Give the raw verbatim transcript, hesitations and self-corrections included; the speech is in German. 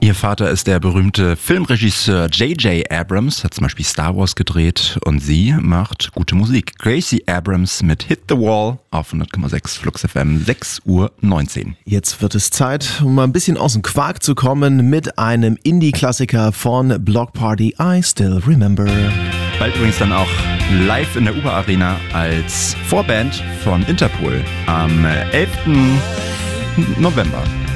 Ihr Vater ist der berühmte Filmregisseur J J Abrams, hat zum Beispiel Star Wars gedreht und sie macht gute Musik. Gracie Abrams mit Hit the Wall auf hundert Komma sechs Flux F M, sechs Uhr neunzehn. Jetzt wird es Zeit, um mal ein bisschen aus dem Quark zu kommen mit einem Indie-Klassiker von Block Party, I Still Remember. Bald übrigens dann auch live in der Uber Arena als Vorband von Interpol am elften November.